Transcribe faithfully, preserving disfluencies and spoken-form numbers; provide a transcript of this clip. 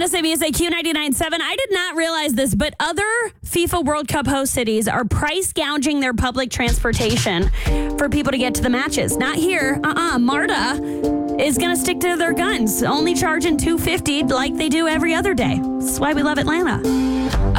Atlanta City is a Q ninety-nine point seven. I did not realize this, but other FIFA World Cup host cities are price gouging their public transportation for people to get to the matches. Not here. Uh-uh. MARTA is going to stick to their guns, only charging two hundred fifty dollars like they do every other day. That's why we love Atlanta.